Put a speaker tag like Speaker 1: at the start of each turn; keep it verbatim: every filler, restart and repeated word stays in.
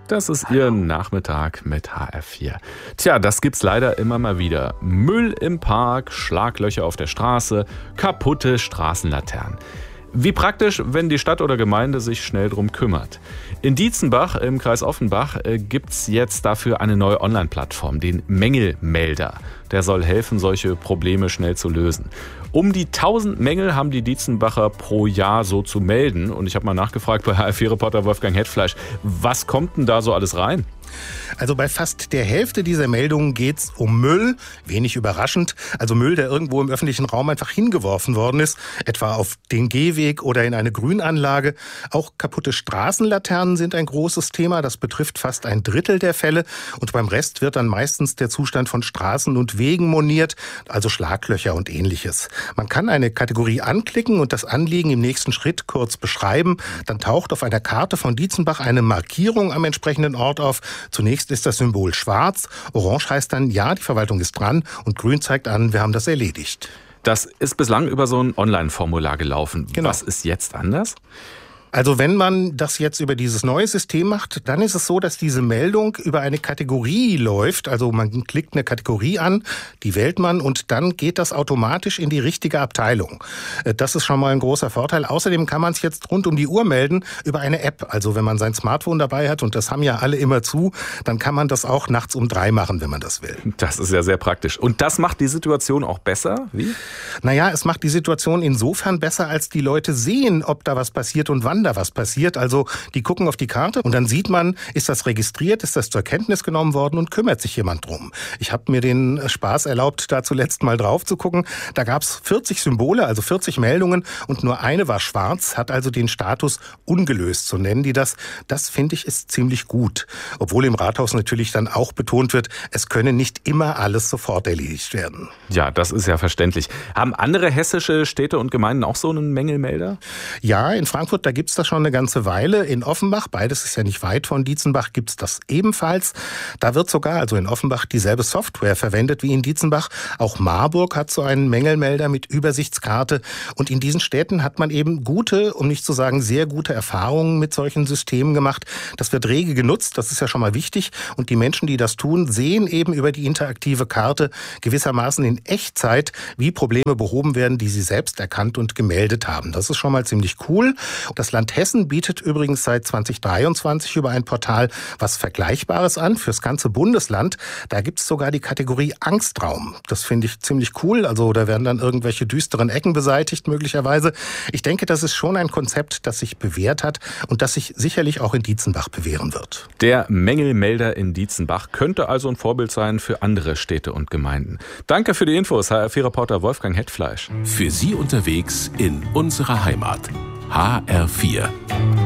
Speaker 1: Das ist Ihr Nachmittag mit H R vier. Tja, das gibt's leider immer mal wieder. Müll im Park, Schlaglöcher auf der Straße, kaputte Straßenlaternen. Wie praktisch, wenn die Stadt oder Gemeinde sich schnell drum kümmert. In Dietzenbach im Kreis Offenbach äh, gibt's jetzt dafür eine neue Online-Plattform, den Mängelmelder. Der soll helfen, solche Probleme schnell zu lösen. Um die tausend Mängel haben die Dietzenbacher pro Jahr so zu melden. Und ich habe mal nachgefragt bei H R vier-Reporter Wolfgang Hetfleisch, was kommt denn da so alles rein?
Speaker 2: Also bei fast der Hälfte dieser Meldungen geht es um Müll, wenig überraschend. Also Müll, der irgendwo im öffentlichen Raum einfach hingeworfen worden ist, etwa auf den Gehweg oder in eine Grünanlage. Auch kaputte Straßenlaternen sind ein großes Thema. Das betrifft fast ein Drittel der Fälle. Und beim Rest wird dann meistens der Zustand von Straßen und Wegen moniert, also Schlaglöcher und Ähnliches. Man kann eine Kategorie anklicken und das Anliegen im nächsten Schritt kurz beschreiben. Dann taucht auf einer Karte von Dietzenbach eine Markierung am entsprechenden Ort auf. Zunächst ist das Symbol schwarz, orange heißt dann, ja, die Verwaltung ist dran und grün zeigt an, wir haben das erledigt.
Speaker 1: Das ist bislang über so ein Online-Formular gelaufen.
Speaker 2: Genau.
Speaker 1: Was ist jetzt anders?
Speaker 2: Also wenn man das jetzt über dieses neue System macht, dann ist es so, dass diese Meldung über eine Kategorie läuft. Also man klickt eine Kategorie an, die wählt man und dann geht das automatisch in die richtige Abteilung. Das ist schon mal ein großer Vorteil. Außerdem kann man es jetzt rund um die Uhr melden über eine App. Also wenn man sein Smartphone dabei hat, und das haben ja alle immer zu, dann kann man das auch nachts um drei machen, wenn man das will.
Speaker 1: Das ist ja sehr praktisch. Und das macht die Situation auch besser? Wie?
Speaker 2: Naja, es macht die Situation insofern besser, als die Leute sehen, ob da was passiert und wann da was passiert. Also die gucken auf die Karte und dann sieht man, ist das registriert, ist das zur Kenntnis genommen worden und kümmert sich jemand drum. Ich habe mir den Spaß erlaubt, da zuletzt mal drauf zu gucken. Da gab es vierzig Symbole, also vierzig Meldungen und nur eine war schwarz, hat also den Status ungelöst, so nennen die das. Das finde ich ist ziemlich gut. Obwohl im Rathaus natürlich dann auch betont wird, es könne nicht immer alles sofort erledigt werden.
Speaker 1: Ja, das ist ja verständlich. Haben andere hessische Städte und Gemeinden auch so einen Mängelmelder?
Speaker 2: Ja, in Frankfurt, da gibt es das schon eine ganze Weile. In Offenbach, beides ist ja nicht weit von Dietzenbach, gibt es das ebenfalls. Da wird sogar, also in Offenbach, dieselbe Software verwendet wie in Dietzenbach. Auch Marburg hat so einen Mängelmelder mit Übersichtskarte. Und in diesen Städten hat man eben gute, um nicht zu sagen sehr gute Erfahrungen mit solchen Systemen gemacht. Das wird rege genutzt, das ist ja schon mal wichtig. Und die Menschen, die das tun, sehen eben über die interaktive Karte gewissermaßen in Echtzeit, wie Probleme behoben werden, die sie selbst erkannt und gemeldet haben. Das ist schon mal ziemlich cool. Das Land Hessen bietet übrigens seit zwanzig dreiundzwanzig über ein Portal was Vergleichbares an fürs ganze Bundesland. Da gibt es sogar die Kategorie Angstraum. Das finde ich ziemlich cool. Also da werden dann irgendwelche düsteren Ecken beseitigt möglicherweise. Ich denke, das ist schon ein Konzept, das sich bewährt hat und das sich sicherlich auch in Dietzenbach bewähren wird.
Speaker 1: Der Mängelmelder in Dietzenbach könnte also ein Vorbild sein für andere Städte und Gemeinden. Danke für die Infos, H R vier-Reporter Wolfgang Hetfleisch.
Speaker 3: Für Sie unterwegs in unserer Heimat. H R vier.